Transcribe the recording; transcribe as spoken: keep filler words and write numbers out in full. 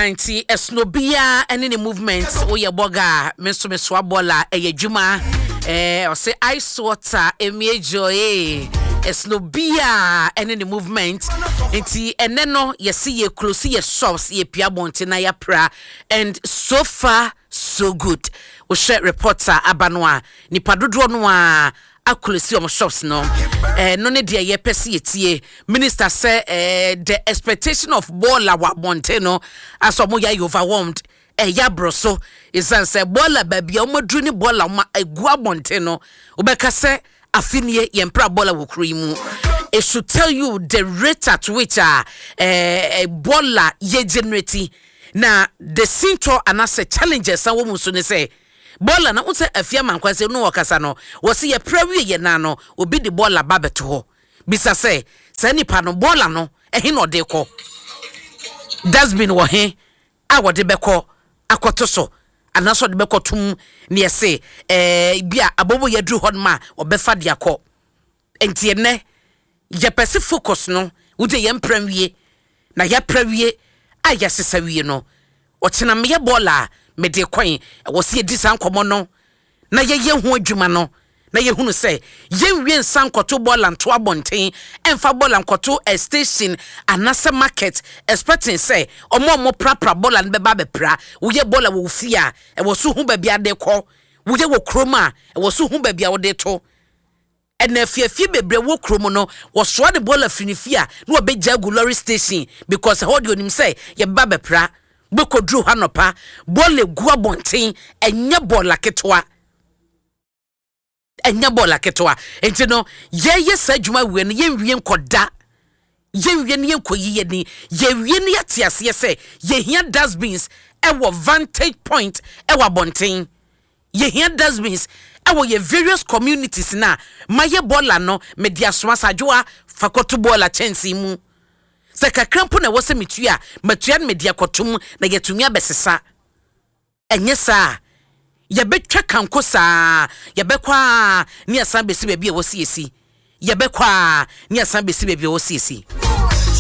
Anti Esnobia and any movements or your boga, Mister Miswabola, a juma, eh, or say ice water, a major, eh, Esnobia and any movement. Anti and then no, you see your close, your shops, your piabontina, ya pra, and so far, so good. We share reporter Abanwa, Nipadudro noa. Akulisi om shops no eh no ne de ye pese yetie minister say eh the expectation of baller wa monteno aso mo ya overwhelmed eh ya broso isan say baller babia o madru ni baller ma egua monteno obeka say afinie ye mpra baller wo kru mu. It should tell you the rate at which uh, eh baller ye generate na the sinto anase challenges sa wo muso ne say bola na unse afia mankwase no wakasa no wose ye prawie ye na no obi de bola babeto ho bisa se sa nipa no bola no ehe no de ko dustbin wo he a wo de beko akoto so anaso de beko tum ne yese eh bia abobo ye dru hon ma obefa de akọ enti ene ye pese focus no wo de ye mprawie na ye prawie a ye sesawie no o tena me ye bola me de kwan was ye disan komo no na ye ye ho adwuma no na ye hunu say ye nwie nsan koto bola nto abonten emfa bola nkoto a station anase market expecting say omo omo prapra bola ne beba bepra wo ye bola wo fia e wo so hu ba bia de ko wo ye wo kroma e wo so hu ba bia wo de to ena fiafie bebre wo kromo no wo so de bola finifia no obegya gu lorry station because hold you nim say ye beba bepra beko dru hanopa bole gua bonten enye bola ketwa enye bola ketwa enti no ye ye sadwuma we no ye nwie nkoda ye nwie ne enkoyi ye ni ye wie ne yatiase ye se ye hia dustbins e wo vantage point e wo bonten ye hia dustbins e wo ye various communities na ma ye bola no media so asadwoa fakoto bola chance mu se kakrampo na wose metua matua na media kotum na yetumi abesesa enye saa ye betwa kanko saa ye bekwa ni asan besi bia wose yesi ye bekwa ni asan besi bia wose yesi